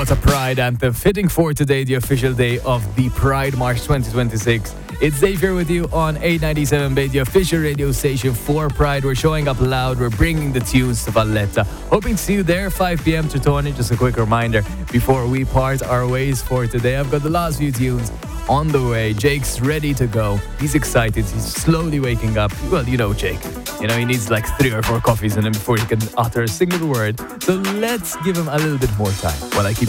What a Pride anthem, fitting for today, the official day of the Pride March 2026. It's Xavier with you on 897 Bay, the official radio station for Pride. We're showing up loud, we're bringing the tunes to Valletta. Hoping to see you there, 5 p.m. to Tony. Just a quick reminder before we part our ways for today. I've got the last few tunes on the way. Jake's ready to go. He's excited. He's slowly waking up. Well, you know Jake. You know, he needs like 3 or 4 coffees in him before he can utter a single word. So let's give him a little bit more time while I keep